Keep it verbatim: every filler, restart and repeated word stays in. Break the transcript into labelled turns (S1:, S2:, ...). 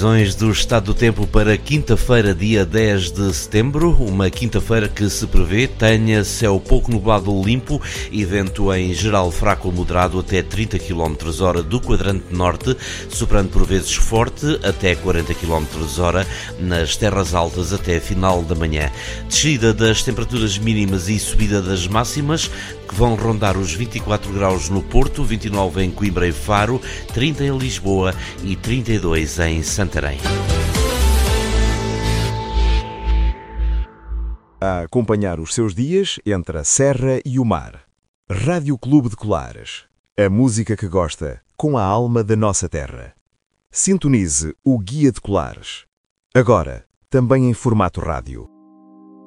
S1: previsões do estado do tempo para quinta-feira, dia dez de setembro, uma quinta-feira que se prevê tenha céu pouco nublado ou limpo e vento em geral fraco ou moderado até trinta quilómetros hora do quadrante norte, soprando por vezes forte até quarenta quilómetros hora nas terras altas até final da manhã. Descida das temperaturas mínimas e subida das máximas, que vão rondar os vinte e quatro graus no Porto, vinte e nove em Coimbra e Faro, trinta em Lisboa e trinta e dois em Santarém.
S2: A acompanhar os seus dias entre a serra e o mar. Rádio Clube de Colares. A música que gosta, com a alma da nossa terra. Sintonize o Guia de Colares. Agora, também em formato rádio.